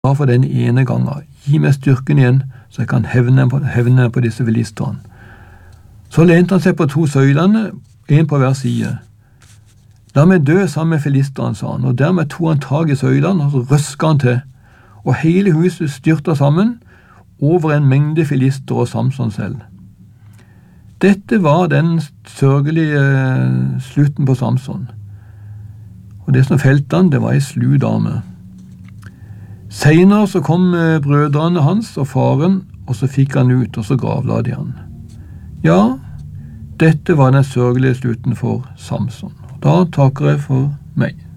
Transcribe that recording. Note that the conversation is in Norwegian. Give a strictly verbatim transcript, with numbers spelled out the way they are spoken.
bare for denne ene gangen. Gi meg styrken igjen, så jeg kan hevne på, hevne på disse filisterne. Så lente han seg på to søylene, en på hver side. La meg dø sammen med filisteren, sa han, og dermed tog han tag i søylene, og så røsket han til, og hele huset styrtet sammen over en mengde filister og Samson selv. Dette var den sørgelige slutten på Samson. Og det som felte han, det var en slu dame. Senere så kom brødrene hans og faren, og så fikk han ut, og så gravla de han. Ja, dette var den sørgelige slutten for Samson. Da takker jeg for meg.